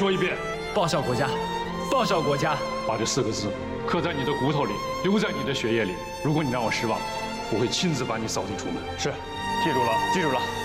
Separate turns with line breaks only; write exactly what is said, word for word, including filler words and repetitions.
说一遍，
报效国家，报效国家。
把这四个字刻在你的骨头里，留在你的血液里。如果你让我失望，我会亲自把你扫地出门。
是，记住了，记住了。